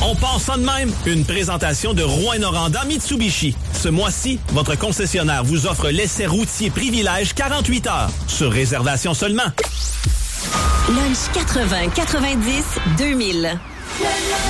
On passe ça de même. Une présentation de Rouyn-Noranda Mitsubishi. Ce mois-ci, votre concessionnaire vous offre l'essai routier privilège 48 heures. Sur réservation seulement. Lunch 80, 90, 2000.